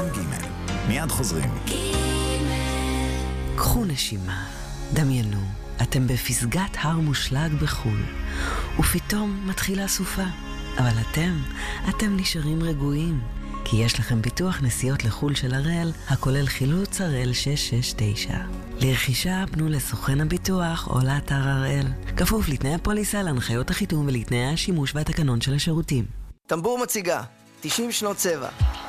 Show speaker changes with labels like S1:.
S1: כאן ג' מיד חוזרים.
S2: קחו נשימה, דמיינו, אתם בפסגת הר מושלג בחול, ופתאום מתחילה סופה. אבל אתם נשארים רגועים, כי יש לכם ביטוח נסיעות לחול של הראל, הכולל חילוץ הראל 669. לרכישה פנו לסוכן הביטוח או לאתר הראל. כפוף לתנאי הפוליסה, להנחיות החיתום ולתנאי השימוש והתקנון של השירותים.
S3: טמבור מציגה 90 שנות צבע.